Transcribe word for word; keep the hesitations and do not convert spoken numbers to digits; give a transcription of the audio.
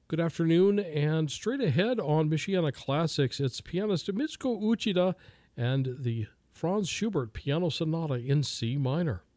Good afternoon, and straight ahead on Michiana Classics, it's pianist Mitsuko Uchida and the Franz Schubert Piano Sonata in C minor.